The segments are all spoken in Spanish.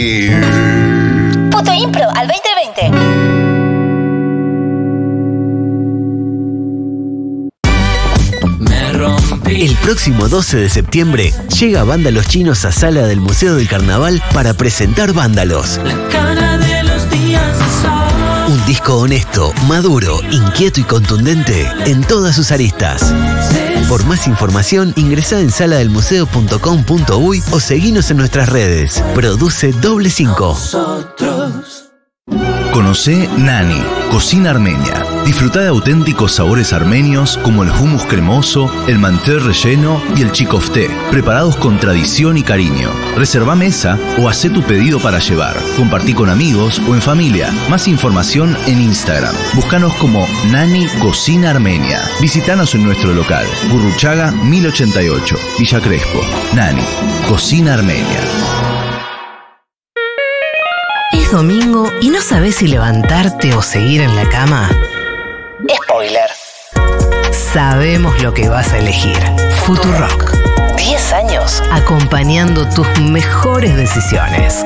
Foto Impro al 2020. El próximo 12 de septiembre llega Vándalos Chinos a Sala del Museo del Carnaval para presentar Vándalos. Un disco honesto, maduro, inquieto y contundente en todas sus aristas. Por más información, ingresá en saladelmuseo.com.uy o seguinos en nuestras redes. Produce Doble 5. Conocé Nani, cocina armenia. Disfrutá de auténticos sabores armenios como el hummus cremoso, el manté relleno y el chikofté, preparados con tradición y cariño. Reservá mesa o hacé tu pedido para llevar. Compartí con amigos o en familia. Más información en Instagram. Búscanos como Nani Cocina Armenia. Visítanos en nuestro local, Gurruchaga 1088, Villa Crespo. Nani, Cocina Armenia. Es domingo y no sabes si levantarte o seguir en la cama. Spoiler. Sabemos lo que vas a elegir. Futurock. 10 años. Acompañando tus mejores decisiones.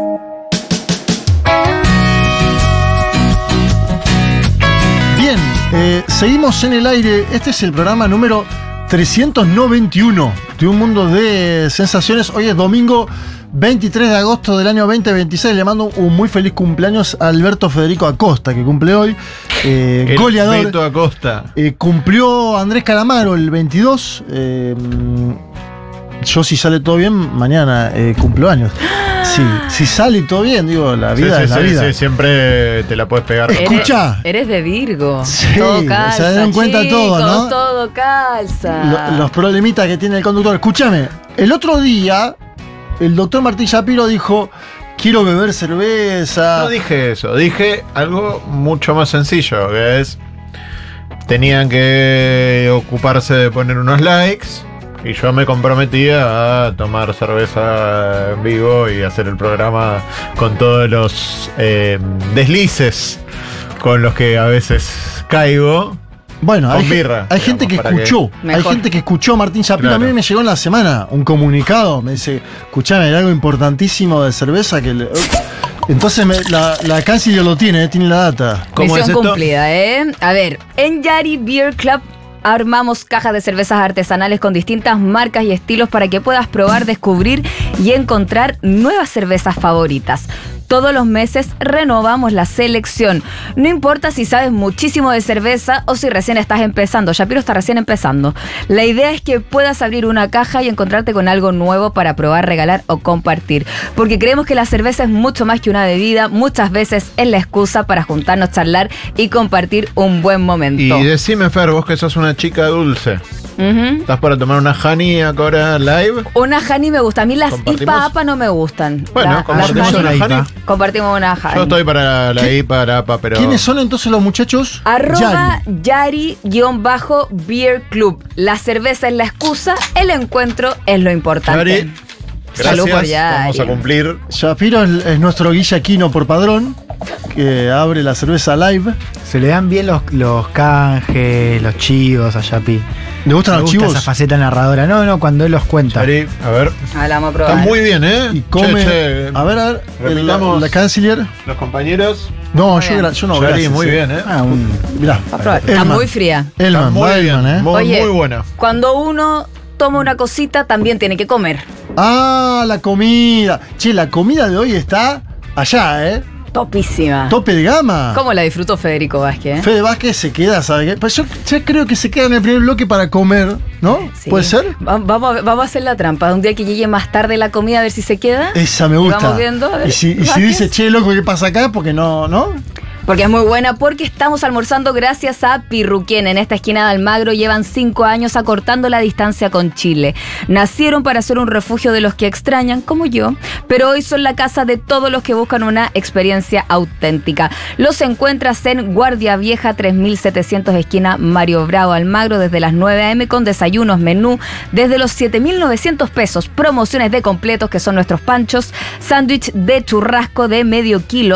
Bien, seguimos en el aire. Este es el programa número 391 de Un Mundo de Sensaciones. Hoy es domingo 23 de agosto del año 2026. Le mando un muy feliz cumpleaños a Alberto Federico Acosta, que cumple hoy. Goleador. Beto Acosta. Cumplió Andrés Calamaro el 22. Yo, si sale todo bien, mañana cumplo años. Sí, si sale todo bien, digo, la vida es la vida. Sí, siempre te la puedes pegar. Escucha. Eres de Virgo. Sí, todo calza, se dan cuenta chicos, todo, ¿no? Todo calza. Los problemitas que tiene el conductor. Escúchame, el otro día, el doctor Martín Shapiro dijo: quiero beber cerveza. No dije eso, dije algo mucho más sencillo, que es: tenían que ocuparse de poner unos likes. Y yo me comprometía a tomar cerveza en vivo y hacer el programa con todos los deslices con los que a veces caigo. Bueno, con birra, hay gente que escuchó. Hay gente que escuchó a Martín Shapiro. Claro. A mí me llegó en la semana un comunicado. Me dice: escuchame, hay algo importantísimo de cerveza que Entonces la canciller lo tiene la data. ¿Cómo Misión es esto? cumplida, ¿eh? A ver, en Yari Beer Club armamos cajas de cervezas artesanales con distintas marcas y estilos para que puedas probar, descubrir y encontrar nuevas cervezas favoritas. Todos los meses renovamos la selección. No importa si sabes muchísimo de cerveza o si recién estás empezando. Shapiro está recién empezando. La idea es que puedas abrir una caja y encontrarte con algo nuevo para probar, regalar o compartir. Porque creemos que la cerveza es mucho más que una bebida. Muchas veces es la excusa para juntarnos, charlar y compartir un buen momento. Y decime, Fer, vos que sos una chica dulce. ¿Estás para tomar una honey ahora live? Una honey me gusta. A mí las ¿Compartimos? IPA-APA no me gustan. Bueno, compartimos una honey. Compartimos una honey. Yo estoy para la IPA-APA, pero... ¿Quiénes son entonces los muchachos? Yari-Beer Club. La cerveza es la excusa, el encuentro es lo importante. Yari, Salud por gracias, Yari. vamos a cumplir. Shapiro es nuestro guillaquino por padrón, que abre la cerveza live. Se le dan bien los canjes, los chivos a Yapi. ¿Le gustan Me los gusta chivos? esa faceta narradora. No, cuando él los cuenta. Yari, a ver. Ah, la vamos a probar. Está muy bien, ¿eh? Y come. Che, A ver, repitamos. la canciller. Los compañeros. No, Muy yo bien. no, Yari, gracias, muy sí. bien, ¿eh? Mirá. Va a probar. Está Elman. muy fría. Elman, Está muy bien, Elman, muy, Oye, muy buena. Cuando uno toma una cosita, también tiene que comer. Ah, la comida. Che, la comida de hoy está allá, ¿eh? Topísima. Tope de gama. ¿Cómo la disfrutó Federico Vázquez? Fede Vázquez se queda, ¿sabe qué? Pues yo creo que se queda en el primer bloque para comer, ¿no? Sí. ¿Puede ser? Vamos a hacer la trampa. Un día que llegue más tarde la comida, a ver si se queda. Esa me Y gusta. vamos viendo, a ver. Y si Vázquez. dice, che, loco, ¿qué pasa acá? Porque no. Porque es muy buena, porque estamos almorzando gracias a Pirruquén. En esta esquina de Almagro llevan 5 años acortando la distancia con Chile. Nacieron para ser un refugio de los que extrañan, como yo, pero hoy son la casa de todos los que buscan una experiencia auténtica. Los encuentras en Guardia Vieja 3700, esquina Mario Bravo, Almagro, desde las 9 a.m. con desayunos, menú desde los 7.900 pesos, promociones de completos que son nuestros panchos, sándwich de churrasco de medio kilo,